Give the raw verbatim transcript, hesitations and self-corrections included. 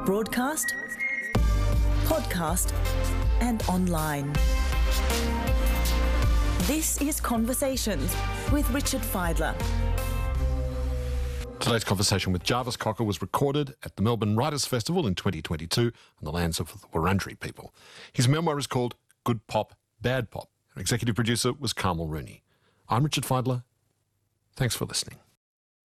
broadcast, podcast and online. This is Conversations with Richard Fidler. Today's conversation with Jarvis Cocker was recorded at the Melbourne Writers' Festival in twenty twenty-two on the lands of the Wurundjeri people. His memoir is called Good Pop, Bad Pop. Our executive producer was Carmel Rooney. I'm Richard Fidler. Thanks for listening.